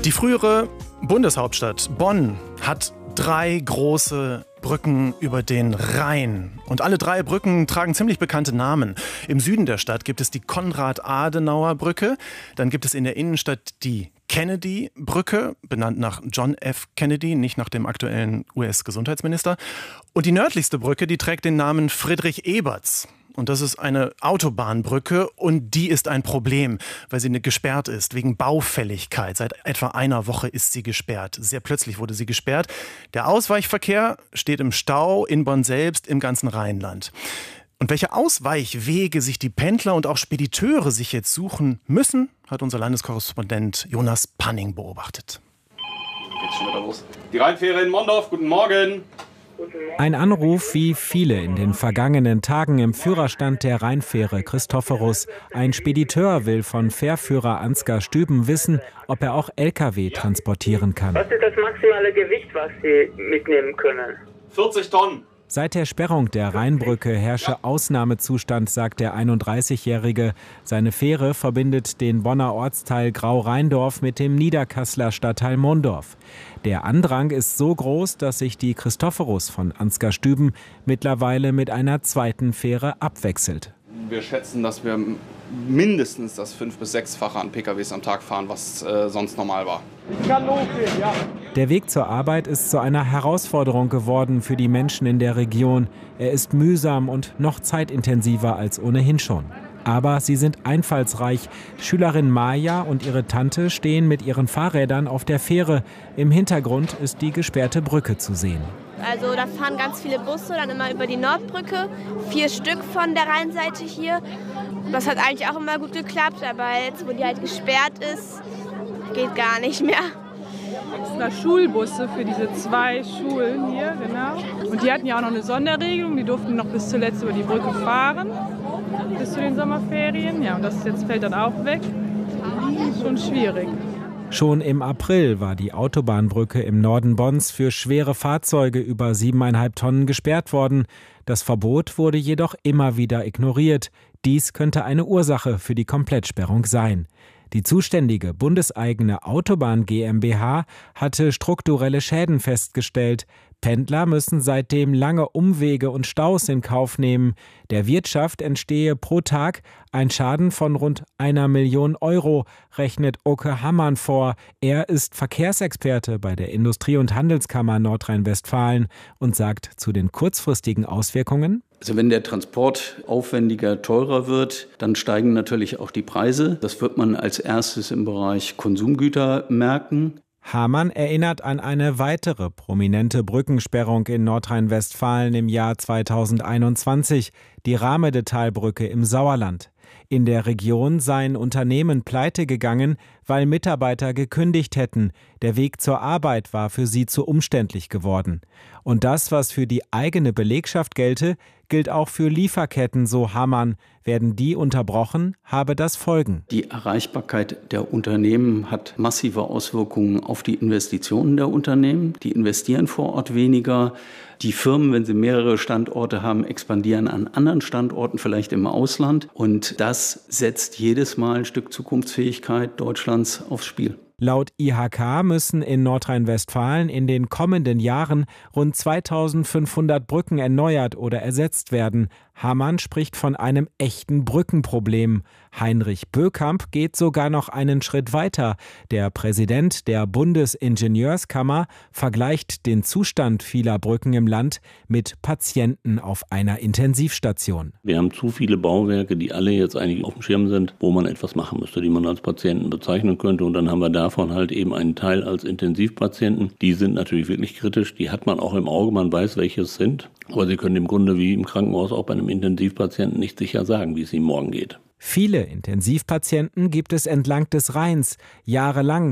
Die frühere Bundeshauptstadt Bonn hat 3 große Brücken über den Rhein. Und alle 3 Brücken tragen ziemlich bekannte Namen. Im Süden der Stadt gibt es die Konrad-Adenauer-Brücke. Dann gibt es in der Innenstadt die Kennedy-Brücke, benannt nach John F. Kennedy, nicht nach dem aktuellen US-Gesundheitsminister. Und die nördlichste Brücke, die trägt den Namen Friedrich-Eberts. Und das ist eine Autobahnbrücke und die ist ein Problem, weil sie gesperrt ist, wegen Baufälligkeit. Seit etwa einer Woche ist sie gesperrt. Sehr plötzlich wurde sie gesperrt. Der Ausweichverkehr steht im Stau in Bonn selbst, im ganzen Rheinland. Und welche Ausweichwege sich die Pendler und auch Spediteure sich jetzt suchen müssen, hat unser Landeskorrespondent Jonas Panning beobachtet. Geht's schon wieder los. Die Rheinfähre in Mondorf, guten Morgen. Ein Anruf wie viele in den vergangenen Tagen im Führerstand der Rheinfähre Christophorus. Ein Spediteur will von Fährführer Ansgar Stüben wissen, ob er auch Lkw transportieren kann. Was ist das maximale Gewicht, was Sie mitnehmen können? 40 Tonnen. Seit der Sperrung der Rheinbrücke herrsche Ausnahmezustand, sagt der 31-Jährige. Seine Fähre verbindet den Bonner Ortsteil Grau-Rheindorf mit dem Niederkasseler Stadtteil Mondorf. Der Andrang ist so groß, dass sich die Christophorus von Ansgar Stüben mittlerweile mit einer zweiten Fähre abwechselt. Wir schätzen, dass wir mindestens das 5- bis 6-fache an PKWs am Tag fahren, was sonst normal war. Der Weg zur Arbeit ist zu einer Herausforderung geworden für die Menschen in der Region. Er ist mühsam und noch zeitintensiver als ohnehin schon. Aber sie sind einfallsreich. Schülerin Maja und ihre Tante stehen mit ihren Fahrrädern auf der Fähre. Im Hintergrund ist die gesperrte Brücke zu sehen. Also da fahren ganz viele Busse dann immer über die Nordbrücke, 4 Stück von der Rheinseite hier. Das hat eigentlich auch immer gut geklappt, aber jetzt, wo die halt gesperrt ist, geht gar nicht mehr. Extra Schulbusse für diese 2 Schulen hier, genau. Und die hatten ja auch noch eine Sonderregelung, die durften noch bis zuletzt über die Brücke fahren, bis zu den Sommerferien. Ja, und das jetzt fällt dann auch weg. Schon schwierig. Schon im April war die Autobahnbrücke im Norden Bonns für schwere Fahrzeuge über 7,5 Tonnen gesperrt worden. Das Verbot wurde jedoch immer wieder ignoriert. Dies könnte eine Ursache für die Komplettsperrung sein. Die zuständige bundeseigene Autobahn GmbH hatte strukturelle Schäden festgestellt. Pendler müssen seitdem lange Umwege und Staus in Kauf nehmen. Der Wirtschaft entstehe pro Tag ein Schaden von rund 1 Million Euro, rechnet Oke Hammann vor. Er ist Verkehrsexperte bei der Industrie- und Handelskammer Nordrhein-Westfalen und sagt zu den kurzfristigen Auswirkungen: Also wenn der Transport aufwendiger, teurer wird, dann steigen natürlich auch die Preise. Das wird man als erstes im Bereich Konsumgüter merken. Hamann erinnert an eine weitere prominente Brückensperrung in Nordrhein-Westfalen im Jahr 2021, die Rahmedetalbrücke im Sauerland. In der Region seien Unternehmen pleite gegangen, weil Mitarbeiter gekündigt hätten. Der Weg zur Arbeit war für sie zu umständlich geworden. Und das, was für die eigene Belegschaft gelte, gilt auch für Lieferketten, so Hammann. Werden die unterbrochen, habe das Folgen. Die Erreichbarkeit der Unternehmen hat massive Auswirkungen auf die Investitionen der Unternehmen. Die investieren vor Ort weniger. Die Firmen, wenn sie mehrere Standorte haben, expandieren an anderen Standorten, vielleicht im Ausland. Und das setzt jedes Mal ein Stück Zukunftsfähigkeit Deutschlands aufs Spiel. Laut IHK müssen in Nordrhein-Westfalen in den kommenden Jahren rund 2500 Brücken erneuert oder ersetzt werden. Hammann spricht von einem echten Brückenproblem. Heinrich Bökamp geht sogar noch einen Schritt weiter. Der Präsident der Bundesingenieurskammer vergleicht den Zustand vieler Brücken im Land mit Patienten auf einer Intensivstation. Wir haben zu viele Bauwerke, die alle jetzt eigentlich auf dem Schirm sind, wo man etwas machen müsste, die man als Patienten bezeichnen könnte. Und dann haben wir davon halt eben einen Teil als Intensivpatienten. Die sind natürlich wirklich kritisch. Die hat man auch im Auge, man weiß, welche es sind. Aber sie können im Grunde wie im Krankenhaus auch bei einem Intensivpatienten nicht sicher sagen, wie es ihm morgen geht. Viele Intensivpatienten gibt es entlang des Rheins. Jahrelang